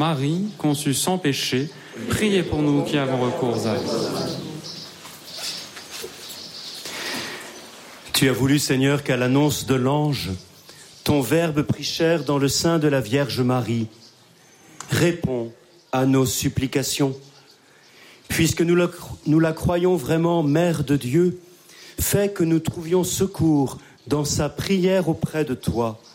Marie, conçue sans péché, priez pour nous qui avons recours à vous. Tu as voulu, Seigneur, qu'à l'annonce de l'ange, ton Verbe prit chair dans le sein de la Vierge Marie. Réponds à nos supplications. Puisque nous la croyons vraiment Mère de Dieu, fais que nous trouvions secours dans sa prière auprès de toi.